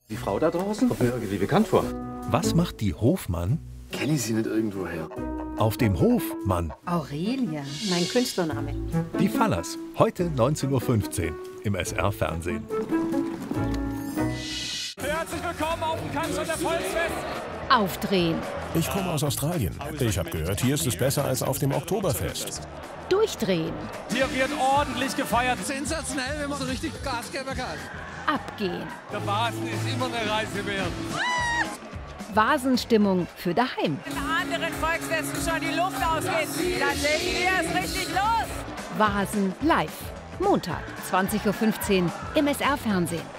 Die Frau da draußen kommt mir irgendwie bekannt vor. Was macht die Hofmann? Kenne ich sie nicht irgendwoher? Auf dem Hof, Mann. Aurelia, mein Künstlername. Die Fallers, heute 19:15 Uhr im SR-Fernsehen. Herzlich willkommen auf dem Kanzler der Volksfest. Aufdrehen. Ich komme aus Australien. Ich habe gehört, hier ist es besser als auf dem Oktoberfest. Durchdrehen. Hier wird ordentlich gefeiert. Sensationell, wenn man so richtig Gas geben kann. Abgehen. Der Vasen ist immer eine Reise wert. Vasenstimmung für daheim. In anderen Volksfesten schon die Luft ausgeht. Dann legen wir es richtig los. Vasen live. Montag, 20:15 Uhr im SR-Fernsehen.